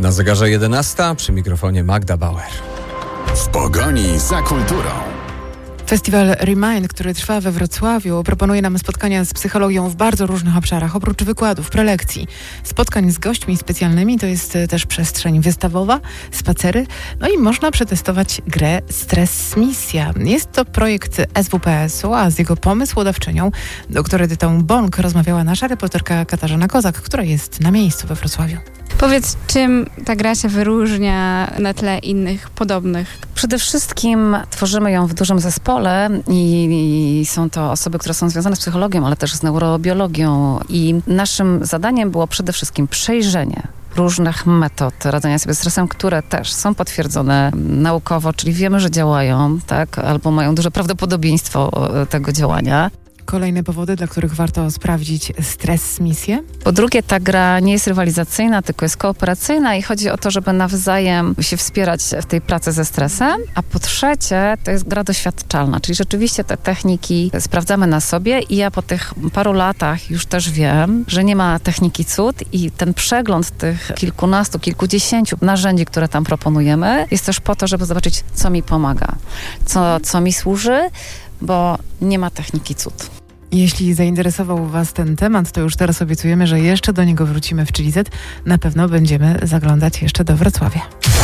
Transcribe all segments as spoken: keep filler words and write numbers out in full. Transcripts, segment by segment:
Na zegarze jedenasta, przy mikrofonie Magda Bauer. W pogoni za kulturą. Festiwal Remind, który trwa we Wrocławiu, proponuje nam spotkania z psychologią w bardzo różnych obszarach. Oprócz wykładów, prelekcji, spotkań z gośćmi specjalnymi, to jest też przestrzeń wystawowa, spacery, no i można przetestować grę Stres Misja. Jest to projekt S W P S u, a z jego pomysłodawczynią, doktor Edytą Bąk, rozmawiała nasza reporterka Katarzyna Kozak, która jest na miejscu we Wrocławiu. Powiedz, czym ta gra się wyróżnia na tle innych podobnych? Przede wszystkim tworzymy ją w dużym zespole i, i są to osoby, które są związane z psychologią, ale też z neurobiologią i naszym zadaniem było przede wszystkim przejrzenie różnych metod radzenia sobie z stresem, które też są potwierdzone naukowo, czyli wiemy, że działają, tak, albo mają duże prawdopodobieństwo tego działania. Kolejne powody, dla których warto sprawdzić Stres Misję? Po drugie, ta gra nie jest rywalizacyjna, tylko jest kooperacyjna i chodzi o to, żeby nawzajem się wspierać w tej pracy ze stresem. A po trzecie, to jest gra doświadczalna, czyli rzeczywiście te techniki sprawdzamy na sobie i ja po tych paru latach już też wiem, że nie ma techniki cud i ten przegląd tych kilkunastu, kilkudziesięciu narzędzi, które tam proponujemy, jest też po to, żeby zobaczyć, co mi pomaga, co, co mi służy, bo nie ma techniki cud. Jeśli zainteresował Was ten temat, to już teraz obiecujemy, że jeszcze do niego wrócimy w Chili Z. Na pewno będziemy zaglądać jeszcze do Wrocławia.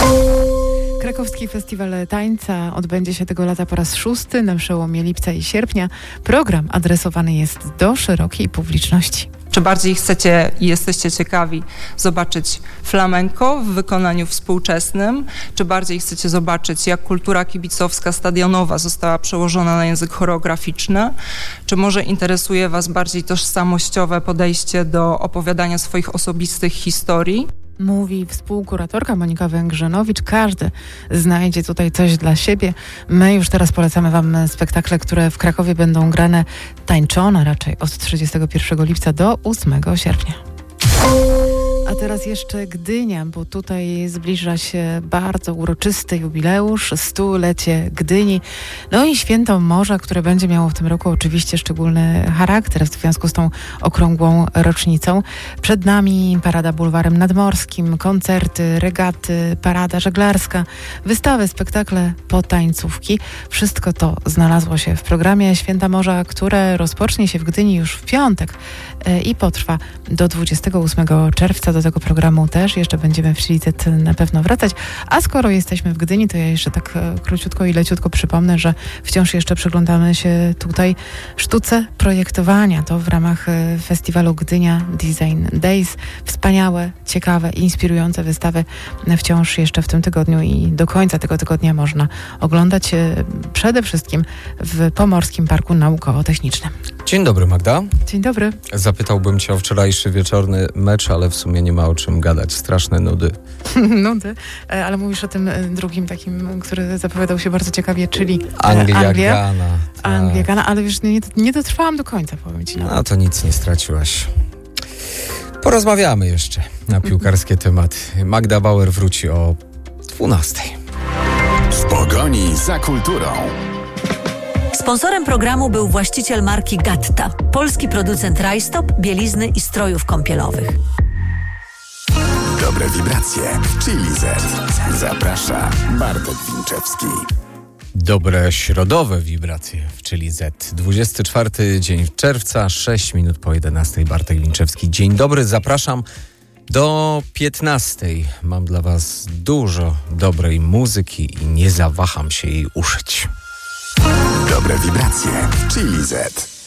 Krakowski Festiwal Tańca odbędzie się tego lata po raz szósty na przełomie lipca i sierpnia. Program adresowany jest do szerokiej publiczności. Czy bardziej chcecie i jesteście ciekawi zobaczyć flamenco w wykonaniu współczesnym, czy bardziej chcecie zobaczyć, jak kultura kibicowska, stadionowa została przełożona na język choreograficzny, czy może interesuje Was bardziej tożsamościowe podejście do opowiadania swoich osobistych historii? Mówi współkuratorka Monika Węgrzynowicz. Każdy znajdzie tutaj coś dla siebie. My już teraz polecamy Wam spektakle, które w Krakowie będą grane, tańczone raczej od trzydziestego pierwszego lipca do ósmego sierpnia. A teraz jeszcze Gdynia, bo tutaj zbliża się bardzo uroczysty jubileusz, stulecie Gdyni. No i Święto Morza, które będzie miało w tym roku oczywiście szczególny charakter w związku z tą okrągłą rocznicą. Przed nami parada bulwarem nadmorskim, koncerty, regaty, parada żeglarska, wystawy, spektakle, potańcówki. Wszystko to znalazło się w programie Święta Morza, które rozpocznie się w Gdyni już w piątek i potrwa do dwudziestego ósmego czerwca. Do tego programu też jeszcze będziemy w Chili Z na pewno wracać. A skoro jesteśmy w Gdyni, to ja jeszcze tak króciutko i leciutko przypomnę, że wciąż jeszcze przyglądamy się tutaj sztuce projektowania. To w ramach festiwalu Gdynia Design Days. Wspaniałe, ciekawe, inspirujące wystawy wciąż jeszcze w tym tygodniu i do końca tego tygodnia można oglądać przede wszystkim w Pomorskim Parku Naukowo-Technicznym. Dzień dobry, Magda. Dzień dobry. Zapytałbym Cię o wczorajszy wieczorny mecz, ale w sumie nie ma o czym gadać. Straszne nudy. Nudy, ale mówisz o tym drugim takim, który zapowiadał się bardzo ciekawie, czyli Anglia, Anglia. Ghana. Tak. Anglia, Ghana, ale wiesz, nie, nie dotrwałam do końca, powiem Ci. No to nic nie straciłaś. Porozmawiamy jeszcze na piłkarskie tematy. Magda Bauer wróci o dwunastej. W pogoni za kulturą. Sponsorem programu był właściciel marki Gatta, polski producent rajstop, bielizny i strojów kąpielowych. Dobre wibracje w Chili Z. Zaprasza Bartek Winczewski. Dobre środowe wibracje w Chili Z. dwudziesty czwarty dzień czerwca, sześć minut po jedenastej. Bartek Winczewski. Dzień dobry, zapraszam do piętnastej. Mam dla Was dużo dobrej muzyki i nie zawaham się jej uszyć. Dobre wibracje w Chili Z.